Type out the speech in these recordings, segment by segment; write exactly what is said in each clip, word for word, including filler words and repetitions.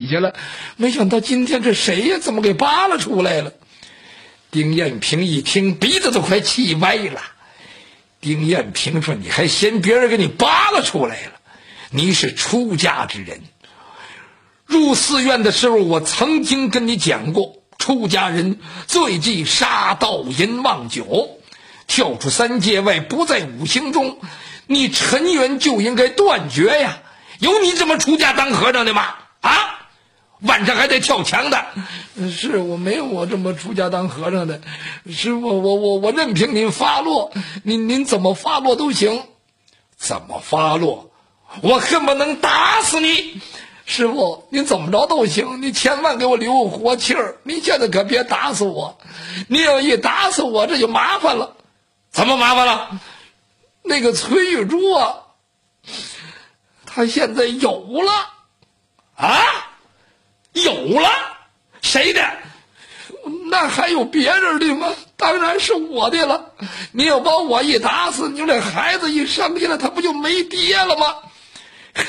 下了，没想到今天这谁呀，怎么给扒拉出来了？丁彦平一听，鼻子都快气歪了。丁彦平说：“你还嫌别人给你扒拉出来了？你是出家之人，入寺院的时候，我曾经跟你讲过，出家人最忌杀盗淫妄酒，跳出三界外，不在五行中，你尘缘就应该断绝呀！有你这么出家当和尚的吗？啊？晚上还得跳墙的。是我没有我这么出家当和尚的，师傅，我我我任凭您发落，您您怎么发落都行。怎么发落？我恨不能打死你！师傅，您怎么着都行，你千万给我留个活气儿。你现在可别打死我，你要一打死我，这就麻烦了。怎么麻烦了？那个崔玉珠啊，他现在有了啊。有了？谁的？那还有别人的吗？当然是我的了。你要把我一打死，你这孩子一生下来，他不就没爹了吗？呵！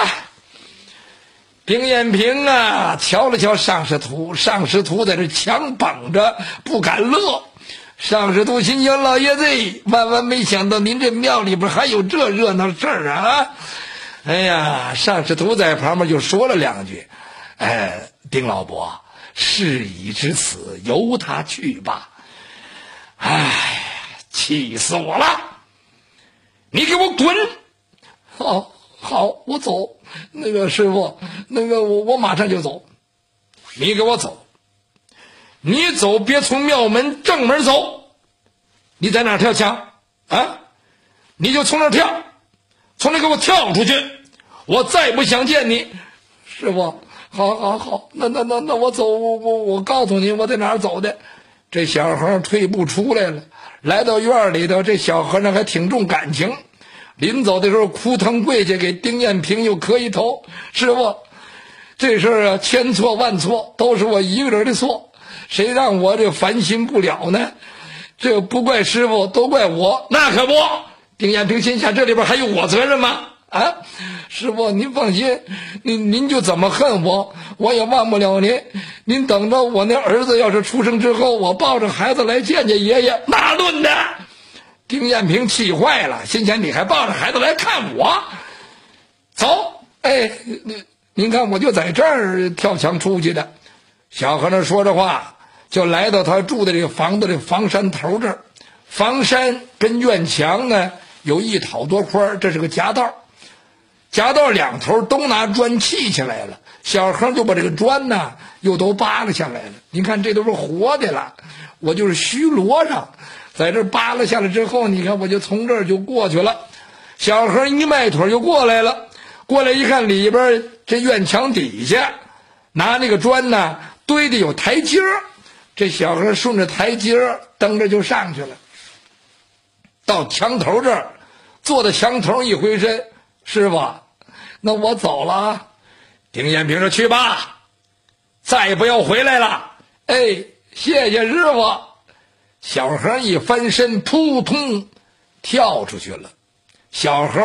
丁彦平啊，瞧了瞧上师徒，上师徒在这强绑着，不敢乐。上师徒心想：老爷子，万万没想到您这庙里边还有这热闹事儿啊！哎呀，上师徒在旁边就说了两句。哎，丁老伯，事已至此，由他去吧。哎，气死我了！你给我滚！好，好，我走。那个师傅，那个我我马上就走。你给我走！你走，别从庙门正门走。你在哪儿跳墙啊？你就从那儿跳，从那给我跳出去！我再不想见你，师傅。好好好，那那那那我走，我我我告诉你我在哪儿走的。这小和尚退步出来了，来到院里头，这小和尚还挺重感情，临走的时候哭疼跪下给丁彦平又磕一头。师傅，这事儿啊，千错万错，都是我一个人的错，谁让我这烦心不了呢？这不怪师傅，都怪我。那可不，丁彦平心想，这里边还有我责任吗？啊，师傅，您放心，您您就怎么恨我，我也忘不了您。您等着我那儿子要是出生之后，我抱着孩子来见见爷爷。哪论的？丁彦平气坏了，心想你还抱着孩子来看我？走，哎，您您看我就在这儿跳墙出去的。小和尚说着话，就来到他住的这个房子的房山头这儿。房山跟院墙呢有一讨多宽，这是个夹道。夹道两头都拿砖砌起来了，小亨就把这个砖呢又都扒拉下来了。您看这都是活的了，我就是虚摞上，在这扒拉下来之后，你看我就从这儿就过去了。小亨一迈腿就过来了，过来一看里边这院墙底下拿那个砖呢堆的有台阶儿，这小亨顺着台阶儿蹬着就上去了。到墙头这儿，坐在墙头一回身，师傅，那我走了啊。丁彦平说：“去吧，再也不要回来了。”哎，谢谢师傅。小孩一翻身，扑通跳出去了。小孩